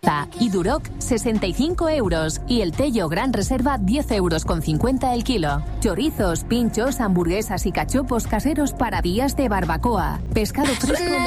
Costa y Duroc 65 euros y el Tello Gran Reserva 10,50 € el kilo. Chorizos, pinchos, hamburguesas y cachopos caseros para días de barbacoa. Pescado fresco